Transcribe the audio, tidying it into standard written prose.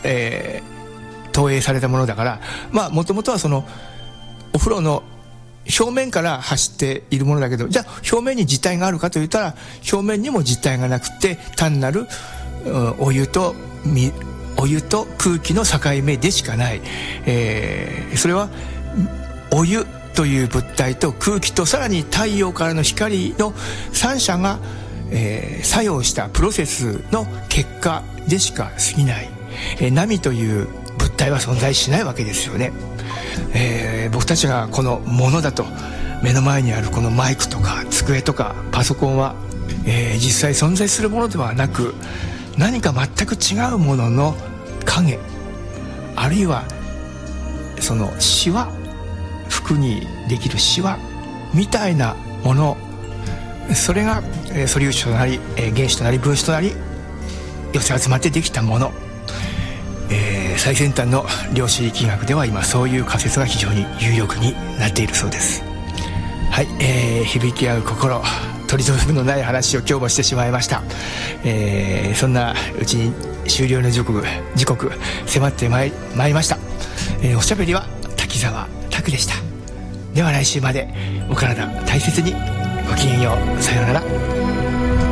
投影されたものだから、もともとはそのお風呂の表面から走っているものだけど、じゃあ表面に実体があるかといったら、表面にも実体がなくて、単なるお湯と空気の境目でしかない、それはお湯という物体と空気とさらに太陽からの光の三者が、作用したプロセスの結果でしか過ぎない、波という物体は存在しないわけですよね。僕たちがこのものだと目の前にあるこのマイクとか机とかパソコンは、実際存在するものではなく、何か全く違うものの影、あるいはそのシワ、服にできるシワみたいなもの、それが素粒子となり原子となり分子となり寄せ集まってできたもの、最先端の量子力学では今そういう仮説が非常に有力になっているそうです。はい、響き合う心、取り留めのない話を今日もしてしまいました。そんなうちに終了の時刻迫ってまいりました。おしゃべりは滝沢拓でした。では来週までお体大切に。ごきげんよう。さようなら。